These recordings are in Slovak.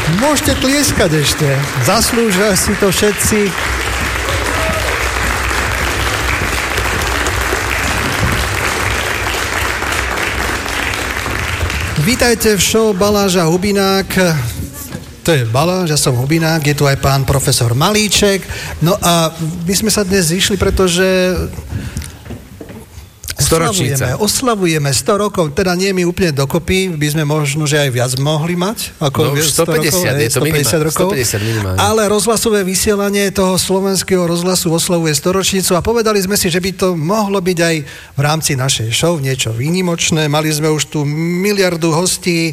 Môžete tlieskať ešte. Zaslúžia si to všetci. Vítajte v show Baláž a Hubinák. To je Baláž, ja som Hubinák, je tu aj pán profesor Malíček. No a my sme sa dnes zišli, pretože oslavujeme 100 rokov, teda nie mi úplne dokopy, by sme možno, že aj viac mohli mať, ako 100 rokov, je to 150 rokov, 150 minimálne. Ale rozhlasové vysielanie toho slovenského rozhlasu oslavuje 100-ročnicu a povedali sme si, že by to mohlo byť aj v rámci našej show niečo výnimočné. Mali sme už tu miliardu hostí,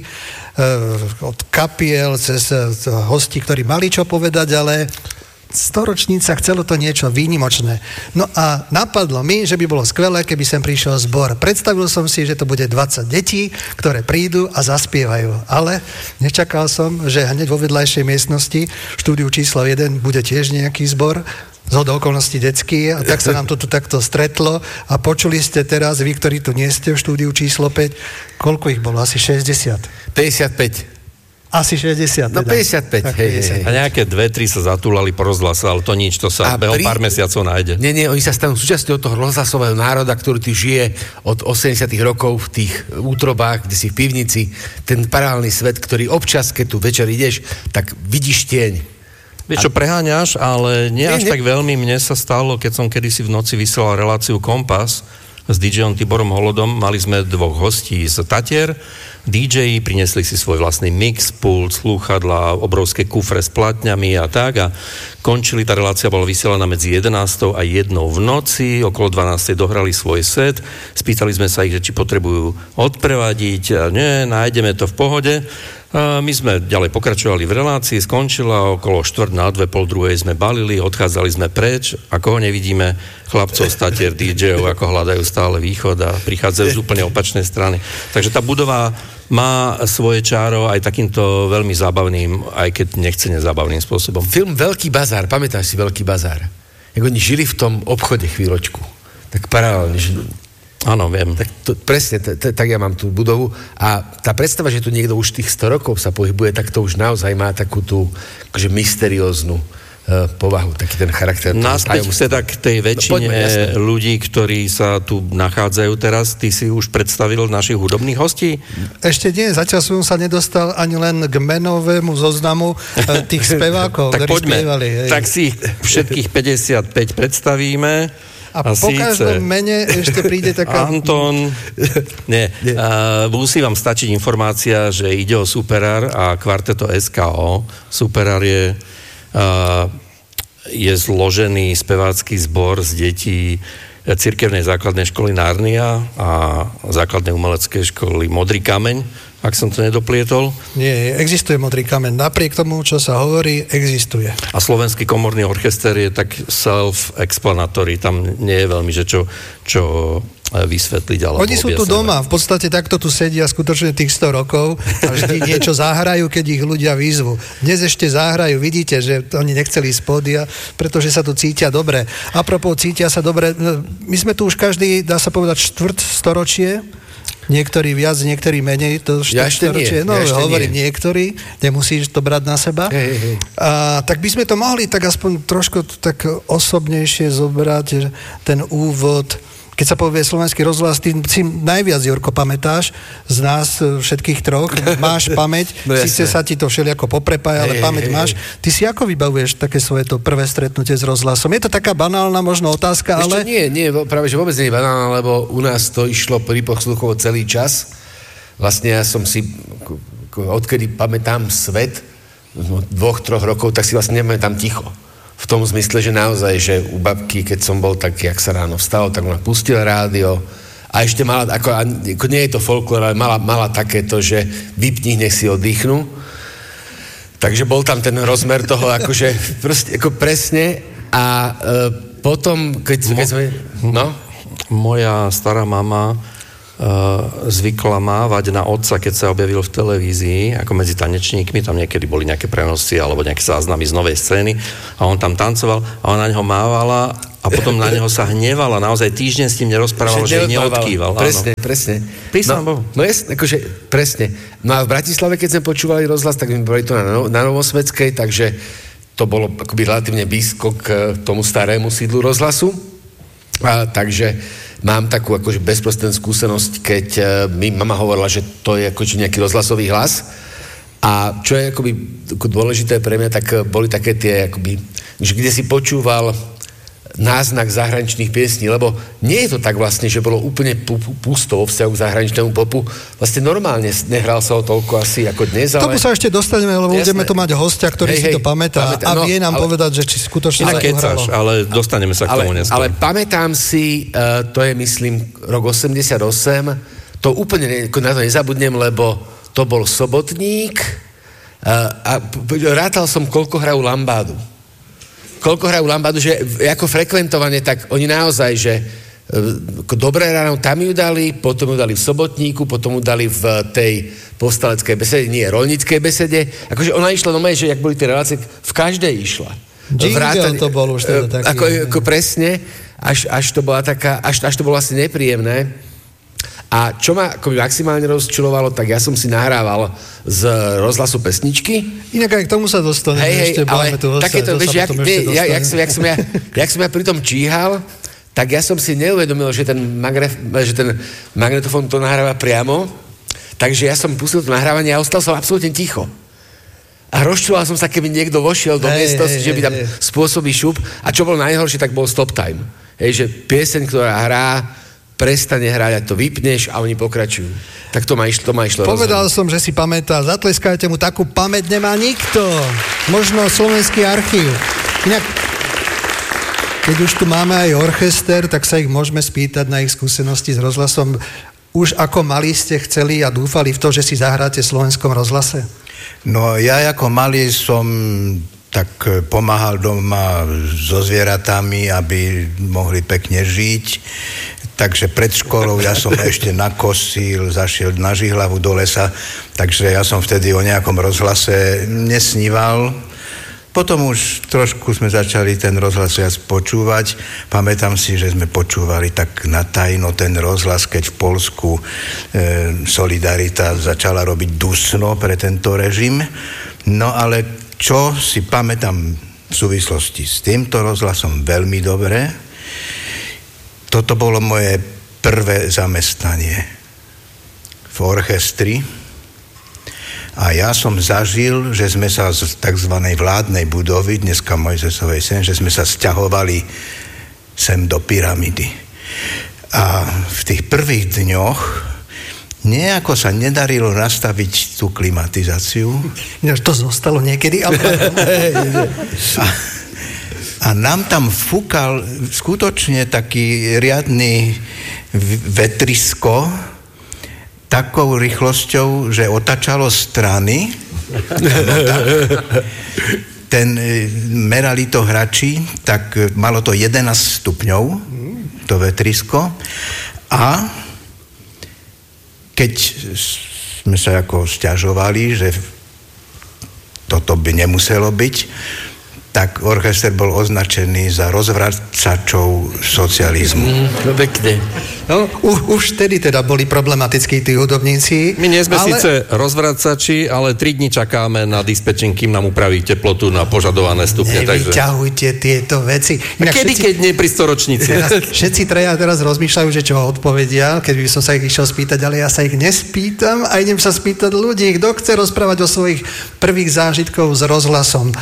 od kapiel cez hostí, ktorí mali čo povedať, ale 100-ročnica, chcelo to niečo výnimočné. No a napadlo mi, že by bolo skvelé, keby sem prišiel zbor. Predstavil som si, že to bude 20 detí, ktoré prídu a zaspievajú. Ale nečakal som, že hneď vo vedľajšej miestnosti, štúdiu číslo 1, bude tiež nejaký zbor, zhodou okolností detský, a tak sa nám to tu takto stretlo a počuli ste teraz, vy, ktorí tu nie ste v štúdiu číslo 5, koľko ich bolo? Asi 60? 55. Asi 60. No 55, hej. A nejaké 2-3 sa zatúlali po rozhlase, ale to nič, to sa behom pár mesiacov nájde. Nie, oni sa stanú súčasťou toho rozhlasového národa, ktorý tu žije od 80 rokov v tých útrobách, kde si v pivnici, ten paralelný svet, ktorý občas, keď tu večer ideš, tak vidíš tieň. Vieš čo, preháňaš, ale nie až tak veľmi. Mne sa stalo, keď som kedysi v noci vysielal reláciu Kompas s DJom Tiborom Holodom, mali sme 2 hostí z Tatier. DJ priniesli si svoj vlastný mix, pult, slúchadlá, obrovské kufre s platňami a tak a končili, tá relácia bola vysielaná medzi 11. a 1. v noci, okolo 12. dohrali svoj set, spýtali sme sa ich, že či potrebujú odprevadiť, a nie, nájdeme to v pohode. A my sme ďalej pokračovali v relácii, skončila, okolo 1:45, pol druhej sme balili, odchádzali sme preč a koho nevidíme? Chlapcov z Tatier DJov, ako hľadajú stále východ a prichádzajú z úplne opačnej strany. Takže tá budova má svoje čáro aj takýmto veľmi zábavným, aj keď nechce nezábavným spôsobom. Film Veľký bazár, pamätáš si Veľký bazár? Jak oni žili v tom obchode chvíľočku, tak paralelne žili. Áno, viem. Tak presne, tak ja mám tú budovu a tá predstava, že tu niekto už tých 100 rokov sa pohybuje, tak to už naozaj má takú tú akože mysterióznu povahu, taký ten charakter. Naspäť teda k tej väčšine ľudí, ktorí sa tu nachádzajú teraz. Ty si už predstavil našich hudobných hostí? Ešte nie, zatiaľ som sa nedostal ani len k menovému zoznamu tých spevákov, ktorí spievali. Hej. Tak si všetkých 55 predstavíme. A po každom mene ešte príde taká... Anton. Nie. Musí vám stačiť informácia, že ide o Superár a kvarteto SKO. Superár je zložený spevácky zbor z detí cirkevnej základnej školy Narnia a základnej umeleckej školy Modrý kameň, ak som to nedoplietol. Nie, existuje Modrý kameň. Napriek tomu, čo sa hovorí, existuje. A Slovenský komorný orchester je tak self-explanatory. Tam nie je veľmi, že čo vysvetliť alebo oni sú tu doma, v podstate takto tu sedia skutočne tých 100 rokov a vždy niečo zahrajú, keď ich ľudia výzvu. Dnes ešte zahrajú, vidíte, že oni nechceli ísť pódia, pretože sa tu cítia dobre. Apropos cítia sa dobre, my sme tu už každý, dá sa povedať, 4 storočie, niektorí viac, niektorí menej, to štvrťstoročie. No, hovorím niektorí, nemusíš to brať na seba. Hej. A tak by sme to mohli tak aspoň trošku tak osobnejšie zobrať, ten úvod. Keď sa povie Slovenský rozhlas, ty si najviac, Jurko, pamätáš z nás všetkých troch. Máš pamäť, síce sa ti to všelijako poprepája, ale pamäť máš. Ty si ako vybavuješ také svoje to prvé stretnutie s rozhlasom? Je to taká banálna možno otázka, ale... Nie, práve že vôbec nie je banálna, lebo u nás to išlo pri posluchovo celý čas. Vlastne ja som si, odkedy pamätám svet, 2-3 rokov, tak si vlastne nepamätám ticho. V tom zmysle, že naozaj, že u babky, keď som bol tak, jak sa ráno vstal, tak ona pustila rádio a ešte mala, ako nie je to folklór, ale mala takéto, že vypni, nech si oddychnú. Takže bol tam ten rozmer toho, akože proste, ako presne a potom, keď sme... No? Moja stará mama zvykla mávať na otca, keď sa objavil v televízii, ako medzi tanečníkmi, tam niekedy boli nejaké prenosy alebo nejaké záznamy z novej scény a on tam tancoval a ona na neho mávala a potom na neho sa hnevala, naozaj týždeň s tým nerozprával, že neodkýval. Presne. Prísam Bohu. No jasne, akože presne. No a v Bratislave, keď sme počúvali rozhlas, tak my boli to na Novosvedskej, takže to bolo akoby relatívne blízko k tomu starému sídlu rozhlasu. Takže mám takú akože bezprostrednú skúsenosť, keď mi mama hovorila, že to je akože nejaký rozhlasový hlas. A čo je akoby dôležité pre mňa, tak boli také tie akoby, že kde si počúval náznak zahraničných piesní, lebo nie je to tak vlastne, že bolo úplne pusto vo vzťahu k zahraničnému popu. Vlastne normálne nehral sa o toľko asi ako dnes, ale... Tomu sa ešte dostaneme, lebo budeme to mať hostia, ktorý si to pamätá a vie nám povedať, že či skutočne sa to hralo. Ale dostaneme sa k tomu neskôr. Ale pamätám si, to je myslím rok 88, to úplne na to nezabudnem, lebo to bol sobotník a rátal som, koľko hrajú lambádu. Že ako frekventovane, tak oni naozaj, že Dobré ráno tam ju dali, potom ju dali v sobotníku, potom ju dali v tej povstaleckej besede, nie, roľníckej besede. Akože ona išla normálne, že jak boli tie relácie, v každej išla. Jingle to bol už teda taký. Ako presne, až to bola taká, až to bolo asi nepríjemné. A čo ma akoby maximálne rozčulovalo, tak ja som si nahrával z rozhlasu pesničky. Inak aj k tomu sa dostaneme. Hej, ale takéto, vieš, jak som ja pri tom číhal, tak ja som si neuvedomil, že ten magnetofón to nahráva priamo, takže ja som pustil to nahrávanie a ostal som absolútne ticho. A rozčuloval som sa, keby niekto vošiel do miestnosti, že by tam spôsobí šup. A čo bolo najhoršie, tak bol stop time. Hej, že pieseň, ktorá hrá, prestane hrať a to vypneš a oni pokračujú. Tak to ma išlo Povedal rozhodne. som, že si pamätá. Zatleskajte mu, takú pamäť nemá nikto. Možno Slovenský archív. Inak, keď už tu máme aj orchester, tak sa ich môžeme spýtať na ich skúsenosti s rozhlasom. Už ako mali ste chceli a dúfali v to, že si zahráte v Slovenskom rozhlase? No ja ako malý som tak pomáhal doma so zvieratami, aby mohli pekne žiť. Takže pred školou ja som ešte nakosil, zašiel na Žihlavu do lesa, takže ja som vtedy o nejakom rozhlase nesníval. Potom už trošku sme začali ten rozhlas viac počúvať. Pamätám si, že sme počúvali tak natajno ten rozhlas, keď v Poľsku Solidarita začala robiť dusno pre tento režim. No ale čo si pamätám v súvislosti s týmto rozhlasom veľmi dobre, toto bolo moje prvé zamestnanie v orchestri a ja som zažil, že sme sa z tzv. Vládnej budovy, dneska Mojzesovej sen, že sme sa sťahovali sem do pyramidy. A v tých prvých dňoch nejako sa nedarilo nastaviť tú klimatizáciu. To zostalo niekedy, ale... A nám tam fúkal skutočne taký riadny vetrisko takou rýchlosťou, že otačalo strany. Ten merali to hráči, tak malo to 11 stupňov, to vetrisko. A keď sme sa ako sťažovali, že toto by nemuselo byť, tak orchester bol označený za rozvracačov socializmu. Pekne. No, už vtedy teda boli problematickí tí hudobníci. My nie sme síce rozvracači, ale 3 dni čakáme na dispečing, kým nám upraví teplotu na požadované stupne. Nevyťahujte tieto veci. Inak kedy, keď nie pri storočnici? Všetci traja teraz rozmýšľajú, že čo odpovedia, keď by som sa ich išiel spýtať, ale ja sa ich nespýtam a idem sa spýtať ľudí, kto chce rozprávať o svojich prvých zážitkov s rozhlasom.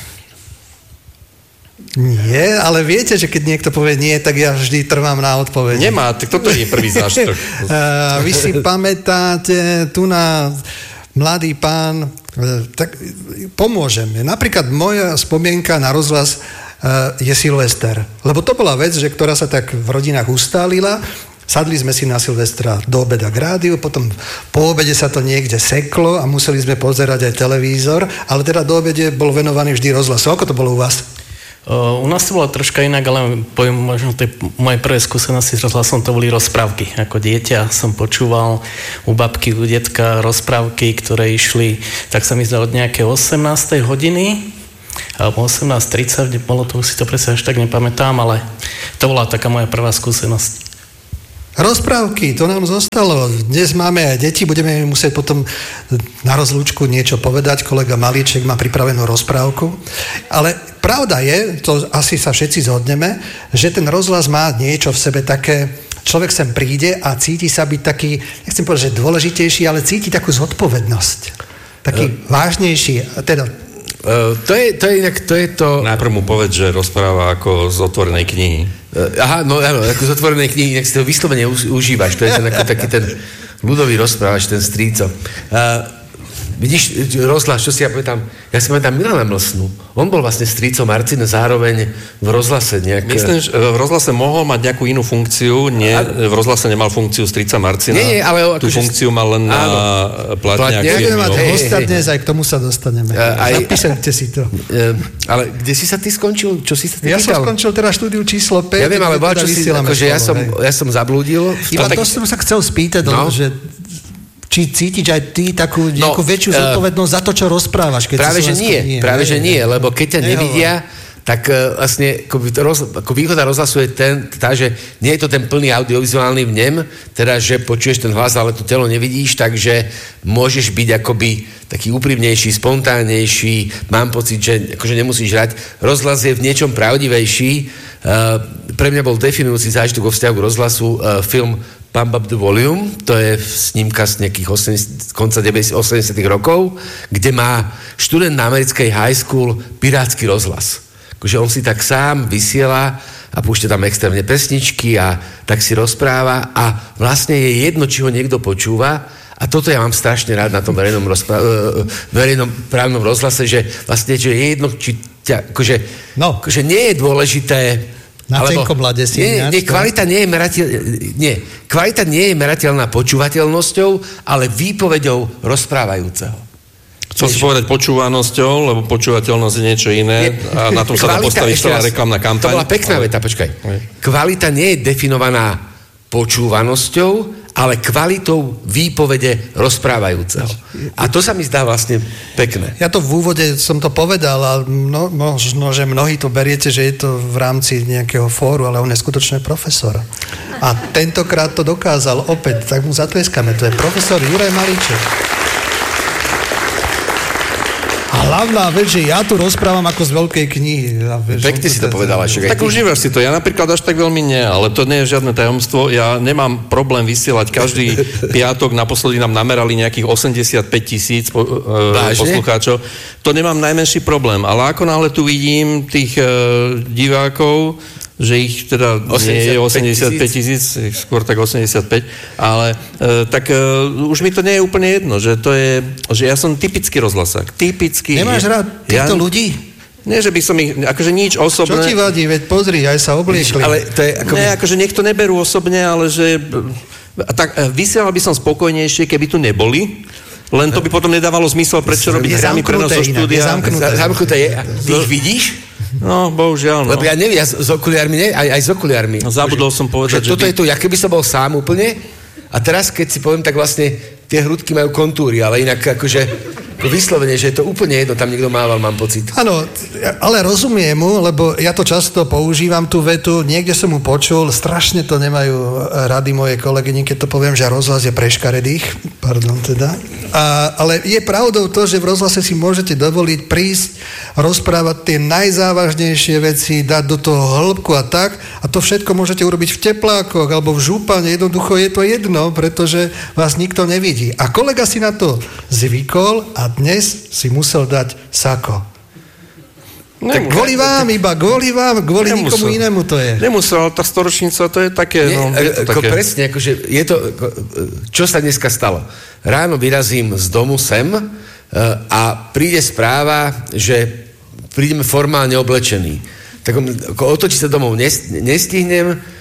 Nie, ale viete, že keď niekto povie nie, tak ja vždy trvám na odpovedi. Nemá, tak toto nie je prvý zážitok. Vy si pamätáte, tu na mladý pán, tak pomôžeme. Napríklad moja spomienka na rozhlas je Silvester. Lebo to bola vec, že ktorá sa tak v rodinách ustálila. Sadli sme si na Silvestra do obeda k rádiu, potom po obede sa to niekde seklo a museli sme pozerať aj televízor, ale teda do obede bol venovaný vždy rozhlasu. Ako to bolo u vás? U nás to bolo troška inak, ale poviem možno tej mojej prvej skúsenosti s rozhlasom to boli rozprávky. Ako dieťa som počúval u babky, u detka rozprávky, ktoré išli, tak sa mi zdalo od nejaké 18. hodiny, alebo 18:30, bolo to, už si to presne až tak nepamätám, ale to bola taká moja prvá skúsenosť. Rozprávky, to nám zostalo. Dnes máme aj deti, budeme musieť potom na rozlúčku niečo povedať. Kolega Malíček má pripravenú rozprávku. Ale pravda je, to asi sa všetci zhodneme, že ten rozhlas má niečo v sebe také, človek sem príde a cíti sa byť taký, nechcem povedať, že dôležitejší, ale cíti takú zodpovednosť. Taký vážnejší. Teda to je to... Najprv mu povedz, že rozpráva ako z otvorenej knihy. Aha, no áno, ako z otvorenej knihy, nech si to vyslovene užívaš. To je ten, ako taký ten ľudový rozprávač, ten strýco. Vidíš, rozhlas, čo si ja pamätám? Ja si pamätám Milana Mlsnu. On bol vlastne strýcom Marcina zároveň v rozhlase nejak... Myslím, že v rozhlase mohol mať nejakú inú funkciu, nie, v rozhlase nemal funkciu strýca Marcina. Nie, ale... Tú funkciu mal len na platňák. Budeme mať hosta dnes, aj k tomu sa dostaneme. Zapíšte si to. Ale kde si sa ty skončil? Čo si sa ty Ja som skončil teda štúdiu číslo 5. Ja viem, ale čo si... Akože ja som zablúdil. Iba to som sa chcel spýtať, že či cítiš aj ty takú nejakú väčšiu zodpovednosť za to, čo rozprávaš? Keď Práve, že nie, lebo keď ťa nevidia, tak vlastne ako výhoda rozhlasu je tá, že nie je to ten plný audiovizuálny vnem, teda, že počuješ ten hlas, ale to telo nevidíš, takže môžeš byť akoby taký úprimnejší, spontánnejší, mám pocit, že akože nemusíš hrať. Rozhlas je v niečom pravdivejší. Pre mňa bol definujúci zážitok vo vzťahu k rozhlasu film Pump Up the Volume, to je snímka z nejakých konca 80. rokov, kde má študent na americkej high school pirátsky rozhlas. Akože on si tak sám vysiela a púšťa tam extrémne pesničky a tak si rozpráva a vlastne je jedno, či ho niekto počúva. A toto ja mám strašne rád na tom verejnom právnom rozhlase, že vlastne že je jedno, či ťa, akože nie je dôležité. Kvalita nie je merateľná počúvateľnosťou, ale výpovedou rozprávajúceho. Chcel si povedať počúvanosťou, lebo počúvateľnosť je niečo iné a na tom sa dá postaviť celá reklamná kampaň. To bola pekná veta, počkaj. Kvalita nie je definovaná počúvanosťou, ale kvalitou výpovede rozprávajúceho. A to sa mi zdá vlastne pekné. Ja to v úvode som to povedal a možno, že mnohí to beriete, že je to v rámci nejakého fóru, ale on je skutočne profesor. A tentokrát to dokázal opäť, tak mu zatleskame. To je profesor Juraj Malíček. A hlavná vec, že ja tu rozprávam ako z veľkej knihy. Pekne si to povedala. Tak užívaš si to. Ja napríklad až tak veľmi nie, ale to nie je žiadne tajomstvo. Ja nemám problém vysielať každý piatok. Naposledy nám namerali nejakých 85,000 poslucháčov. To nemám najmenší problém. Ale ako náhle tu vidím tých divákov, že ich teda nie je 85,000, skôr tak 85, ale tak už mi to nie je úplne jedno, že to je, že ja som typický rozhlasák. Typický. Nemáš rád týchto ľudí? Nie, že by som ich, akože nič osobné. Čo ti vadí? Veď pozri, aj sa obliekli. Ale to je ako... Nie, akože nech to neberú osobne, ale že... Tak vysielal by som spokojnejšie, keby tu neboli. Len to by potom nedávalo zmysel, prečo robiť priamy prenos zo štúdia. Zamknuté je. Ty ich vidíš? No, bohužiaľ, no. Lebo ja neviem, ja s okuliármi, aj s okuliármi. No, zabudol som povedať, že toto je to, ja keby som bol sám úplne, a teraz, keď si poviem, tak vlastne tie hrudky majú kontúry, ale inak akože vyslovene, že je to úplne jedno, tam niekto mával, mám pocit. Áno, ale rozumiem mu, lebo ja to často používam, tú vetu, niekde som mu počul, strašne to nemajú rady moje kolegyni, keď to poviem, že rozhlas je pre škaredých, pardon teda. Ale je pravdou to, že v rozhlase si môžete dovoliť prísť, rozprávať tie najzávažnejšie veci, dať do toho hĺbku a tak, a to všetko môžete urobiť v teplákoch alebo v župane, jednoducho je to jedno, pretože vás nikto nevidí. A kolega si na to zvykol a dnes si musel dať sako. Tak kvôli vám, kvôli nikomu inému to je. Nemusel, ale tá storočnica to je také... Presne, akože je to... Čo sa dneska stalo? Ráno vyrazím z domu sem a príde správa, že prídeme formálne oblečení. Tak otočiť sa domov nestihnem,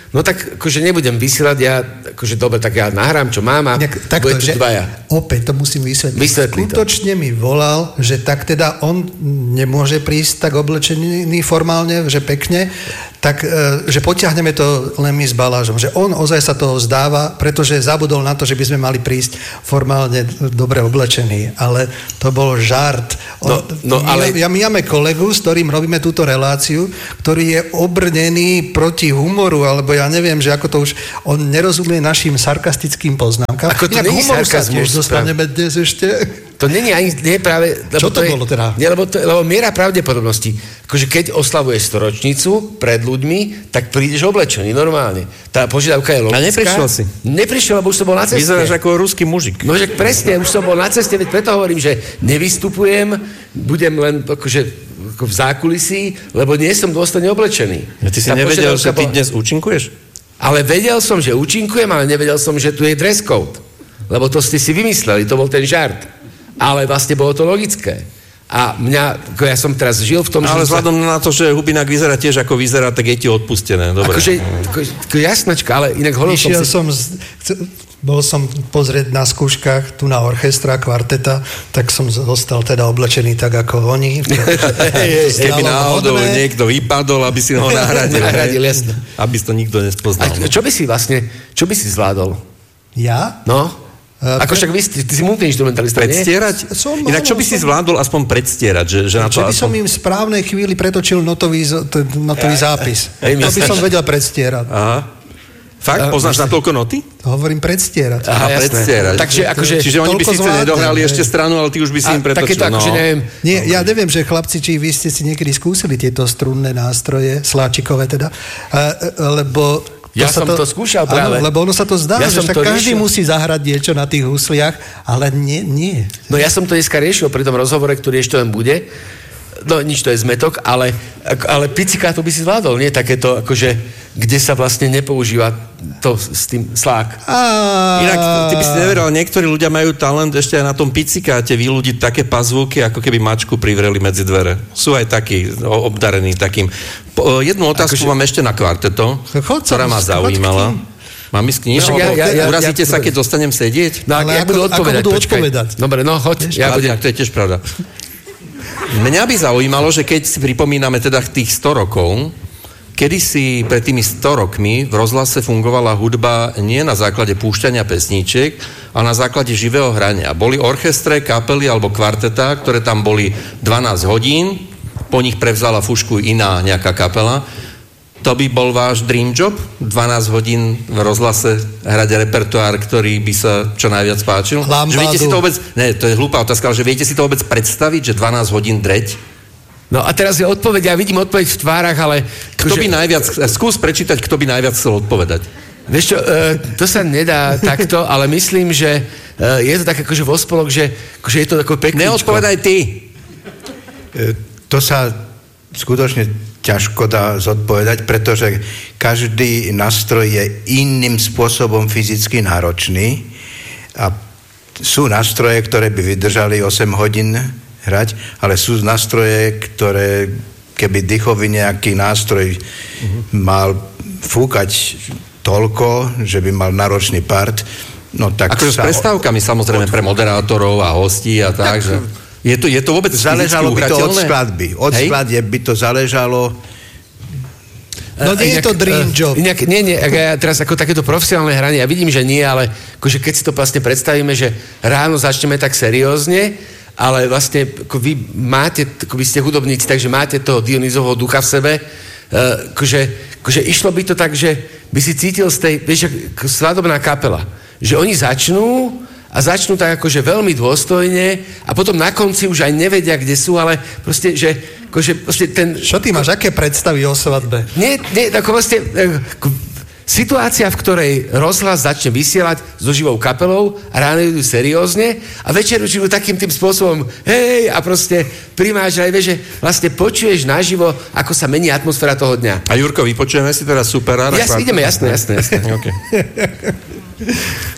no tak akože nebudem vysielať, ja akože dobre, tak ja nahrám, čo mám a bude tu dvaja. Opäť to musím vysvetliť. Skutočne mi volal, že tak teda on nemôže prísť tak oblečený formálne, že pekne, tak, že potiahneme to len my s Balážom, že on ozaj sa toho vzdáva, pretože zabudol na to, že by sme mali prísť formálne dobre oblečení, ale to bol žart. Ale... My máme kolegu, s ktorým robíme túto reláciu, ktorý je obrnený proti humoru, alebo ja neviem, že ako to už, on nerozumie našim sarkastickým poznámkam. Ako to nie je sarkazmus. Dostaneme dnes ešte... To nie je práve... Čo to bolo teda? Lebo miera pravdepodobnosti. Akože keď oslavuješ storočnicu pred ľuďmi, tak prídeš oblečený normálne. Tá požiadavka je logická. A neprišiel si? Neprišiel, lebo už som bol na ceste. Vyzeráš ako ruský mužik. No, že presne, už som bol na ceste, veď preto hovorím, že nevystupujem, budem len akože v zákulisí, lebo nie som dôstojne oblečený. Ja ty si nevedel, že ty dnes účinkuješ? Ale vedel som, že účinkujem, ale nevedel som, že tu je dress code. Lebo to ste si vymysleli, to bol ten žart. Ale vlastne bolo to logické. A mňa, ja som teraz žil v tom... Ale vzhľadom na to, že Hubinák vyzerá tiež ako vyzerá, tak je ti odpustené. Dobre. Akože jasnačka, ale inak hovoril bol som pozrieť na skúškach tu na orchestra, kvarteta, tak som zostal teda oblečený tak ako oni. Keby náhodou niekto vypadol, aby si ho nahradil. Nahradil, jasne. Aby to nikto nespoznal. A čo by si zvládol? Ja? No? Ako však ty si multiinstrumentalista, nie? Predstierať? Inak čo by si zvládol aspoň predstierať? Že by som im v správnej chvíli pretočil notový zápis. To by som vedel predstierať. Aha. Fakt? Poznáš na toľko noty? Hovorím predstierať. Aha, predstierať. Takže akože... Čiže oni by síce nedohrali ešte stranu, ale ty už by si im pretočil. Akože neviem... Nie, ja neviem, že chlapci, či vy ste si niekedy skúsili tieto strunné nástroje, sláčikové teda, lebo... Ja som to skúšal práve. Áno, lebo ono sa to zdá, že každý musí zahrať niečo na tých husliach, ale nie. No ja som to dneska riešil pri tom rozhovore, ktorý ešte len bude. No nič, to je zmetok, ale picika to by si zvládol, nie? Takéto, akože, kde sa vlastne nepoužíva to s tým slák. Inak, ty by si neveril, niektorí ľudia majú talent ešte aj na tom picikáte vyľudiť také pazvúky, ako keby mačku privreli medzi dvere. Sú aj takí, obdarení takým. Jednu otázku mám ešte na kvarteto, ktorá ma zaujímala. Mám ísť knižou? Urazíte sa, keď dostanem sedieť? No, ale ako budú odpovedať? Dobre, no choď. To je tiež pravda. Mňa by zaujímalo, že keď si pripomíname teda tých 100 rokov, kedysi pred tými 100 rokmi v rozhlase fungovala hudba nie na základe púšťania pesníček, ale na základe živého hrania. Boli orchestre, kapely alebo kvarteta, ktoré tam boli 12 hodín, po nich prevzala fušku iná nejaká kapela. To by bol váš dream job? 12 hodín v rozhlase hrať repertoár, ktorý by sa čo najviac páčil? Že viete si to vôbec... Ne, to je hlúpa otázka, ale že viete si to vôbec predstaviť, že 12 hodín dreť? No a teraz je odpoveď, ja vidím odpoveď v tvárach, ale... Kto by najviac... Skús prečítať, kto by najviac chcel odpovedať. Vieš čo, to sa nedá takto, ale myslím, že je to tak akože vo spolok, že akože je to tako pekničko. Neodpovedaj ty! To sa skutočne ťažko dá zodpovedať, pretože každý nástroj je iným spôsobom fyzicky náročný a sú nástroje, ktoré by vydržali 8 hodín hrať, ale sú nástroje, ktoré keby dýchový nejaký nástroj mal fúkať toľko, že by mal náročný part, no tak... Akože s prestávkami samozrejme pre moderátorov a hostí a tak, že... Je to vôbec záležalo by to od skladby. Od skladby by to záležalo... No nie je to dream job. Nie, ja teraz ako takéto profesionálne hranie, ja vidím, že nie, ale akože keď si to vlastne predstavíme, že ráno začneme tak seriózne, ale vlastne ako vy máte, ako vy ste hudobníci, takže máte toho Dionýzovho ducha v sebe, akože išlo by to tak, že by si cítil z tej, vieš, svadobná kapela, že oni začnú tak akože veľmi dôstojne a potom na konci už aj nevedia, kde sú, ale proste, že akože proste ten... Čo ty máš, aké predstavy o svadbe? Nie, ako vlastne situácia, v ktorej rozhlas začne vysielať so živou kapelou a ráno idú seriózne a večer už idú takým tým spôsobom hej a proste primáš aj vieš, že vlastne počuješ naživo, ako sa mení atmosféra toho dňa. A Jurko, vypočujeme si teraz superára? Ideme, jasné. Okay.